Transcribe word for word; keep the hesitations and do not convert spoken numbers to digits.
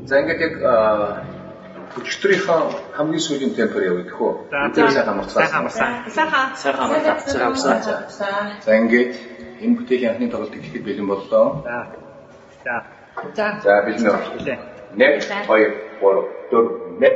За ингээд яг өчигдрийнхөө хамгийн сүүлийн темпер явагдах уу? За сайхан амарцгаа. сайхан амарцгаа. Сайхан. Сайхан амарцгаа. За ингээд энэ бүтээлийн анхны тоглолт ихэд бэлэн боллоо. За. За. За. За бэлэн байна. нэг, хоёр, гурав, дөрөв, нэг